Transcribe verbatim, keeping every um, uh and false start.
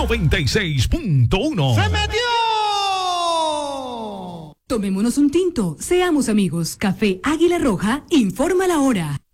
noventa y seis punto uno. ¡Se metió! Tomémonos un tinto, seamos amigos. Café Águila Roja, informa la hora.